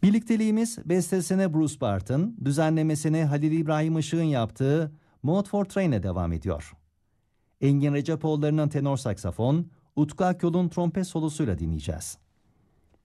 Birlikteliğimiz bestesini Bruce Barton, düzenlemesini Halil İbrahim Işık'ın yaptığı Mode for Train'e devam ediyor. Engin Recepoğulları'nın tenor saksafon, Utku Akyol'un trompet solosuyla dinleyeceğiz.